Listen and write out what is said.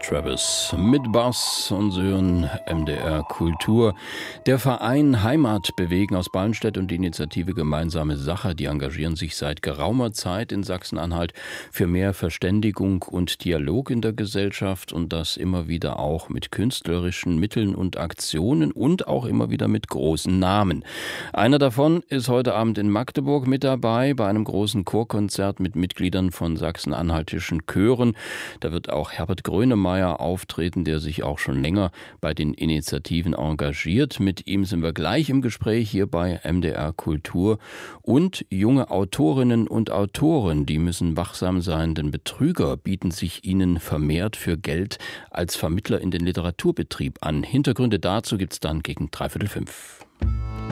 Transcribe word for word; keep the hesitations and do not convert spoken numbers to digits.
Travis mit Bass und Sören, M D R Kultur. Der Verein Heimat bewegen aus Ballenstedt und die Initiative Gemeinsame Sache, die engagieren sich seit geraumer Zeit in Sachsen-Anhalt für mehr Verständigung und Dialog in der Gesellschaft und das immer wieder auch mit künstlerischen Mitteln und Aktionen und auch immer wieder mit großen Namen. Einer davon ist heute Abend in Magdeburg mit dabei bei einem großen Chorkonzert mit Mitgliedern von sachsen-anhaltischen Chören. Da wird auch Herbert Grönemeyer auftreten, der sich auch schon länger bei den Initiativen engagiert. Mit ihm sind wir gleich im Gespräch hier bei M D R Kultur. Und junge Autorinnen und Autoren, die müssen wachsam sein, denn Betrüger bieten sich ihnen vermehrt für Geld als Vermittler in den Literaturbetrieb an. Hintergründe dazu gibt's dann gegen dreiviertel fünf.